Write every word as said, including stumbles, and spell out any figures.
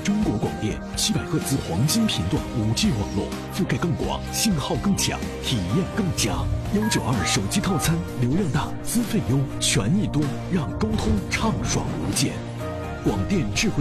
中国广电七百赫兹黄金频段 五 G 网络，覆盖更广，信号更强，体验更佳。幺九二手机套餐，流量大，资费优，权益多，让沟通畅爽无间。广电智慧